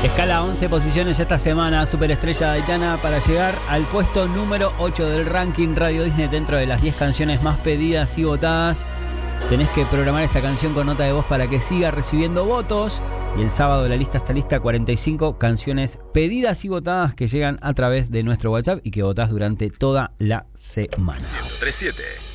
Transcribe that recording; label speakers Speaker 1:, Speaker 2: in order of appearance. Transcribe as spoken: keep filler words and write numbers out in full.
Speaker 1: Escala once posiciones esta semana, Superestrella de Aitana, para llegar al puesto número ocho del ranking Radio Disney dentro de las diez canciones más pedidas y votadas. Tenés que programar esta canción con nota de voz para que siga recibiendo votos. Y el sábado la lista está lista, cuarenta y cinco canciones pedidas y votadas que llegan a través de nuestro WhatsApp y que votás durante toda la semana.
Speaker 2: ciento tres punto siete